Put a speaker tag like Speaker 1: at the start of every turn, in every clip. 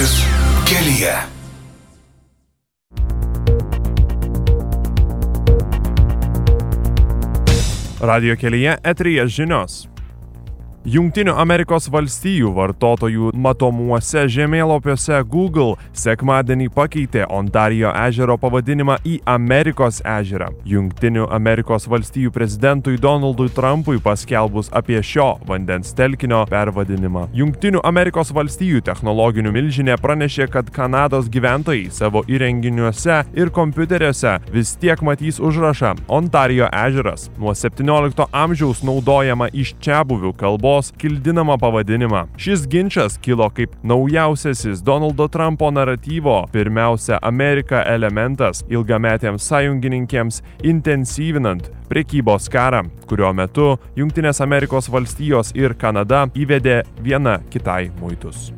Speaker 1: Radijas kelyje.
Speaker 2: Radijo kelyje eteryje žinios. Jungtinių Amerikos valstijų vartotojų matomuose žemėlapiuose Google sekmadienį pakeitė Ontarijo ežero pavadinimą į Amerikos ežerą. Jungtinių Amerikos valstijų prezidentui Donaldui Trumpui paskelbus apie šio vandens telkinio pervadinimą. Jungtinių Amerikos valstijų technologinių milžinė pranešė, kad Kanados gyventojai savo įrenginiuose ir kompiuteriuose vis tiek matys užrašą Ontarijo ežeras. Nuo 17 amžiaus naudojama iš čiabuvių kalbos kildinamą pavadinimą. Šis ginčas kilo kaip naujausiasis Donaldo Trumpo naratyvo pirmiausia Amerika elementas ilgametėms sąjungininkėms intensyvinant prekybos karą, kurio metu Jungtinės Amerikos valstijos ir Kanada įvedė viena kitai muitus.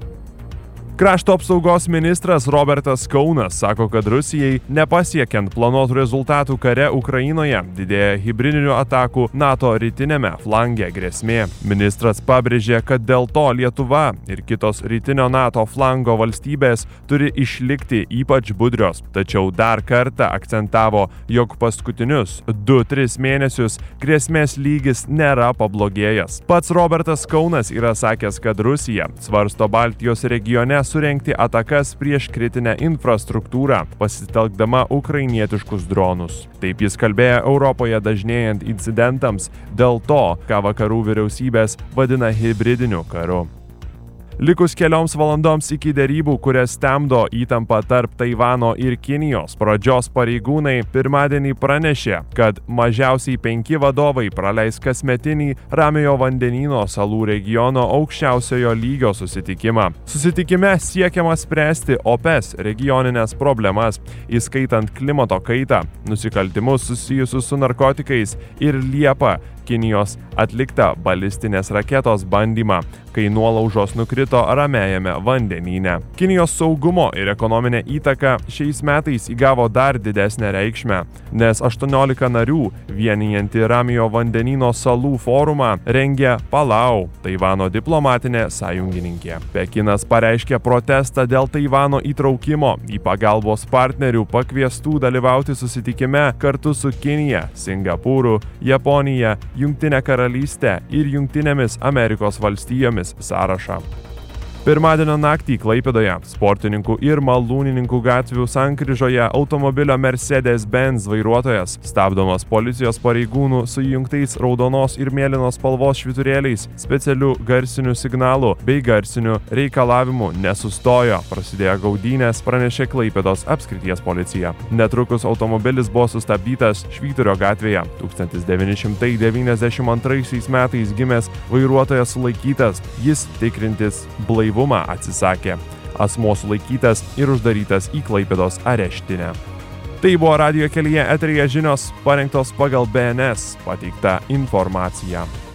Speaker 2: Krašto apsaugos ministras Robertas Kaunas sako, kad Rusijai nepasiekiant planuotų rezultatų kare Ukrainoje didėja hibridinių atakų NATO rytinėme flange grėsmė. Ministras pabrėžė, kad dėl to Lietuva ir kitos rytinio NATO flango valstybės turi išlikti ypač budrios, tačiau dar kartą akcentavo, jog paskutinius 2-3 mėnesius grėsmės lygis nėra pablogėjęs. Pats Robertas Kaunas yra sakęs, kad Rusija svarsto Baltijos regione surengti atakas prieš kritinę infrastruktūrą, pasitelkdama ukrainietiškus dronus. Taip jis kalbėjo Europoje dažnėjant incidentams dėl to, ką vakarų vyriausybės vadina hibridiniu karu. Likus kelioms valandoms iki derybų, kurias temdo įtampa tarp Taivano ir Kinijos, pradžios pareigūnai pirmadienį pranešė, kad mažiausiai 5 vadovai praleis kasmetinį Ramiojo vandenyno salų regiono aukščiausiojo lygio susitikimą. Susitikime siekiama spręsti opes regioninės problemas, įskaitant klimato kaitą, nusikaltimus susijusius su narkotikais ir Liepą Kinijos atliktą balistinės raketos bandymą, kai nuolaužos nukrito Ramiajame vandenyne. Kinijos saugumo ir ekonominė įtaka šiais metais įgavo dar didesnę reikšmę, nes 18 narių vienijanti Ramijo vandenyno salų forumą rengia Palau, Taivano diplomatinė sąjungininkė. Pekinas pareiškė protestą dėl Taivano įtraukimo į pagalbos partnerių pakviestų dalyvauti susitikime kartu su Kinija, Singapūru, Japonija, Jungtinė karalystė ir Jungtinėmis Amerikos valstijomis sąrašą. Pirmadienio naktį Klaipėdoje, sportininkų ir malūnininkų gatvių sankryžoje automobilio Mercedes-Benz vairuotojas, stabdomas policijos pareigūnų su įjungtais raudonos ir mėlynos spalvos švyturėliais, specialių garsinių signalų bei garsinių reikalavimų nesustojo. Prasidėjo gaudynės, pranešė Klaipėdos apskrities policija. Netrukus automobilis buvo sustabdytas Švyturio gatvėje. 1992 metais gimęs vairuotojas sulaikytas, jis tikrintis blaivumą atsisakė. Asmuo sulaikytas ir uždarytas į Klaipėdos areštinę. Tai buvo Radijo kelyje eteryje žinios parengtos pagal BNS pateiktą informaciją.